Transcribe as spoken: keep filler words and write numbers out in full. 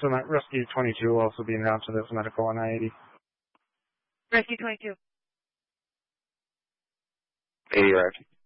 So that Rescue twenty-two will also be announced to this medical on I eighty. Rescue twenty-two. eighty, right.